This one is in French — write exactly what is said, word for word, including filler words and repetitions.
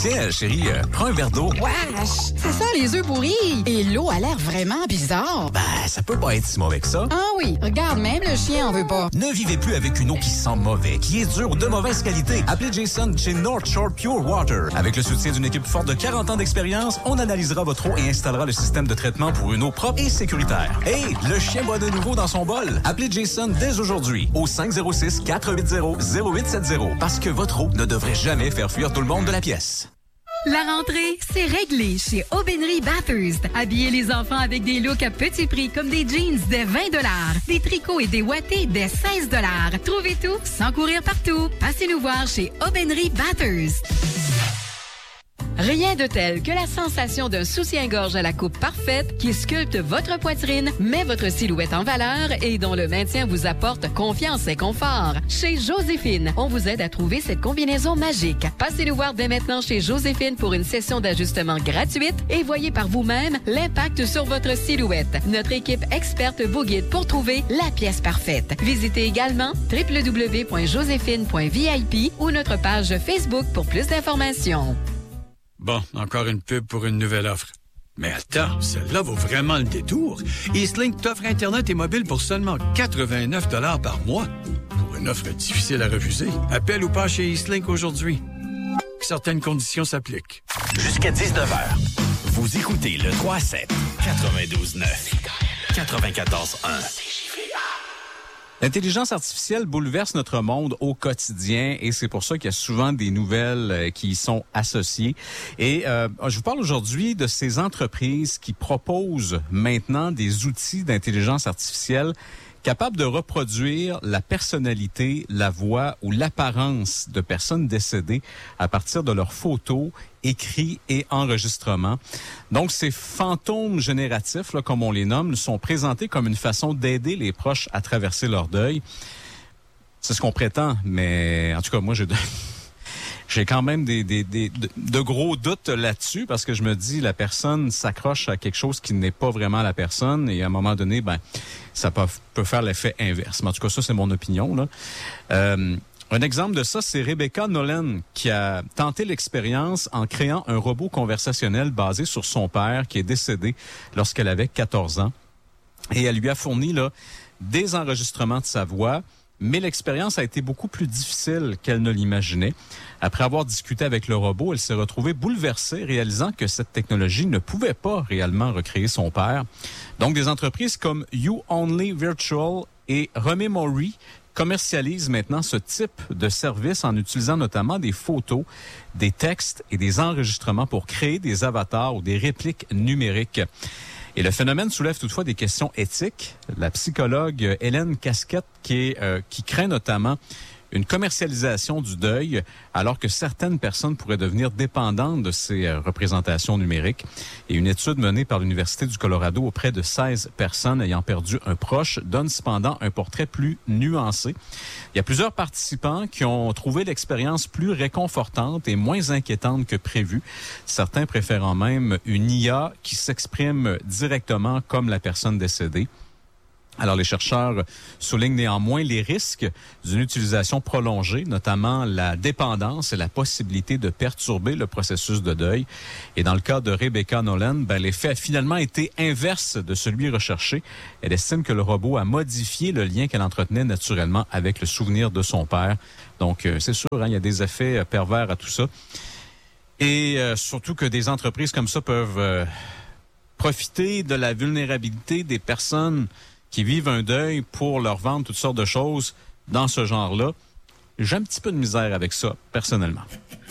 Tiens, chérie, euh, prends un verre d'eau. Wesh! Ça sent les œufs pourris! Et l'eau a l'air vraiment bizarre. Ben, ça peut pas être si mauvais que ça. Ah oui, regarde, même le chien en veut pas. Ne vivez plus avec une eau qui sent mauvais, qui est dure ou de mauvaise qualité. Appelez Jason chez North Shore Pure Water. Avec le soutien d'une équipe forte de quarante ans d'expérience, on analysera votre eau et installera le système de traitement pour une eau propre et sécuritaire. Hey, le chien boit de nouveau dans son bol. Appelez Jason dès aujourd'hui au cinq zéro six, quatre huit zéro, zéro huit sept zéro parce que votre eau ne devrait jamais faire fuir tout le monde de la pièce. La rentrée, c'est réglé chez Aubainerie Bathurst. Habillez les enfants avec des looks à petit prix comme des jeans dès vingt dollars, des tricots et des wattés dès seize dollars. Trouvez tout sans courir partout. Passez nous voir chez Aubainerie Bathurst. Rien de tel que la sensation d'un soutien-gorge à la coupe parfaite qui sculpte votre poitrine, met votre silhouette en valeur et dont le maintien vous apporte confiance et confort. Chez Joséphine, on vous aide à trouver cette combinaison magique. Passez nous voir dès maintenant chez Joséphine pour une session d'ajustement gratuite et voyez par vous-même l'impact sur votre silhouette. Notre équipe experte vous guide pour trouver la pièce parfaite. Visitez également w w w point joséphine point v i p ou notre page Facebook pour plus d'informations. Bon, encore une pub pour une nouvelle offre. Mais attends, celle-là vaut vraiment le détour. Eastlink t'offre Internet et mobile pour seulement quatre-vingt-neuf dollars par mois. Pour une offre difficile à refuser, appelle ou pas chez Eastlink aujourd'hui. Certaines conditions s'appliquent. Jusqu'à dix-neuf heures, vous écoutez le trois à sept, quatre-vingt-douze neuf, quatre-vingt-quatorze un. L'intelligence artificielle bouleverse notre monde au quotidien et c'est pour ça qu'il y a souvent des nouvelles euh, qui y sont associées. Et euh, je vous parle aujourd'hui de ces entreprises qui proposent maintenant des outils d'intelligence artificielle capables de reproduire la personnalité, la voix ou l'apparence de personnes décédées à partir de leurs photos, écrits et enregistrements. Donc, ces fantômes génératifs, là, comme on les nomme, sont présentés comme une façon d'aider les proches à traverser leur deuil. C'est ce qu'on prétend, mais en tout cas, moi, j'ai de... J'ai quand même des, des, des de, de gros doutes là-dessus parce que je me dis la personne s'accroche à quelque chose qui n'est pas vraiment la personne et à un moment donné, ben ça peut, peut faire l'effet inverse. Mais en tout cas, ça, c'est mon opinion, là. Euh, un exemple de ça, c'est Rebecca Nolan qui a tenté l'expérience en créant un robot conversationnel basé sur son père qui est décédé lorsqu'elle avait quatorze ans. Et elle lui a fourni là des enregistrements de sa voix, mais l'expérience a été beaucoup plus difficile qu'elle ne l'imaginait. Après avoir discuté avec le robot, elle s'est retrouvée bouleversée, réalisant que cette technologie ne pouvait pas réellement recréer son père. Donc, des entreprises comme You Only Virtual et Rememory commercialisent maintenant ce type de service en utilisant notamment des photos, des textes et des enregistrements pour créer des avatars ou des répliques numériques. Et le phénomène soulève toutefois des questions éthiques. La psychologue Hélène Casquette qui, est, euh, qui craint notamment une commercialisation du deuil alors que certaines personnes pourraient devenir dépendantes de ces euh, représentations numériques. Et une étude menée par l'Université du Colorado auprès de seize personnes ayant perdu un proche donne cependant un portrait plus nuancé. Il y a plusieurs participants qui ont trouvé l'expérience plus réconfortante et moins inquiétante que prévu, certains préférant même une I A qui s'exprime directement comme la personne décédée. Alors, les chercheurs soulignent néanmoins les risques d'une utilisation prolongée, notamment la dépendance et la possibilité de perturber le processus de deuil. Et dans le cas de Rebecca Nolan, ben, l'effet a finalement été inverse de celui recherché. Elle estime que le robot a modifié le lien qu'elle entretenait naturellement avec le souvenir de son père. Donc, euh, c'est sûr, hein, il y a des effets euh, pervers à tout ça. Et euh, surtout que des entreprises comme ça peuvent euh, profiter de la vulnérabilité des personnes qui vivent un deuil pour leur vendre toutes sortes de choses dans ce genre-là. J'ai un petit peu de misère avec ça, personnellement.